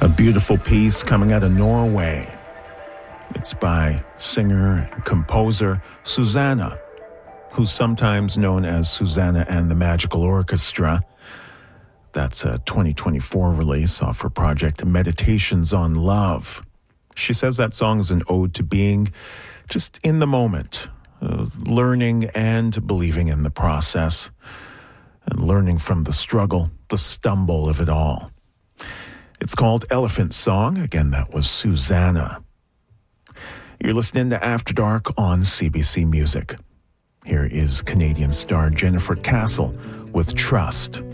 beautiful piece coming out of Norway. It's by singer and composer Susanna, who's sometimes known as Susanna and the Magical Orchestra. That's a 2024 release off her project Meditations on Love. She says that song is an ode to being just in the moment, learning and believing in the process, and learning from the struggle, the stumble of it all. It's called Elephant Song. Again, that was Susanna. You're listening to After Dark on CBC Music. Here is Canadian star Jennifer Castle with Trust.